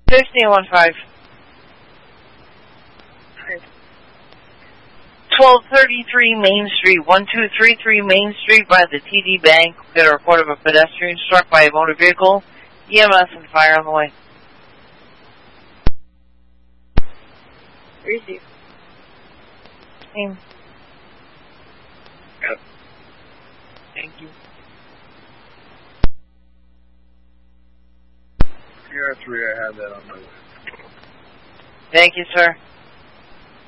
1515. 1233 Main Street, 1233 Main Street by the TD Bank. We got a report of a pedestrian struck by a motor vehicle. EMS and fire on the way. Receive. Aim. Yep. Thank you. Sierra 3, I have that on my way. Thank you, sir.